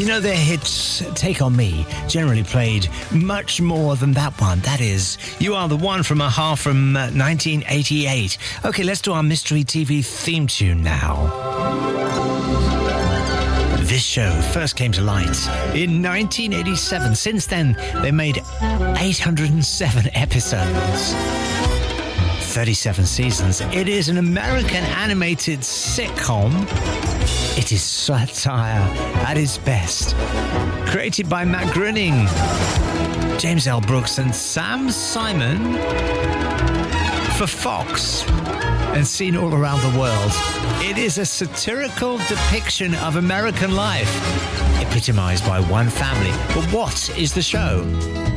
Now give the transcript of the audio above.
You know, their hits, Take On Me, generally played much more than that one. That is, You Are the One from a-ha from 1988. Okay, let's do our Mystery TV theme tune now. This show first came to light in 1987. Since then, they made 807 episodes. 37 seasons. It is an American animated sitcom. It is satire at its best. Created by Matt Groening, James L. Brooks and Sam Simon for Fox, and seen all around the world. It is a satirical depiction of American life, epitomized by one family. But what is the show?